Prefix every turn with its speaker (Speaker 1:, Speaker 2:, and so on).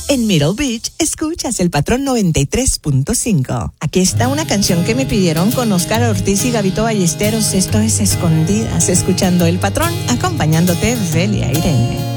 Speaker 1: En Middle Beach, escuchas el Patrón 93.5. Aquí está una canción que me pidieron con Oscar Ortiz y Gabito Ballesteros. Esto es Escondidas, escuchando el Patrón, acompañándote, Belia Irene.